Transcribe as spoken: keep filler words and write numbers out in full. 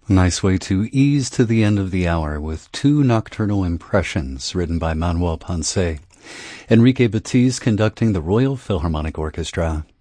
Nice way to ease to the end of the hour with two nocturnal impressions written by Manuel Ponce. Enrique Batiz conducting the Royal Philharmonic Orchestra.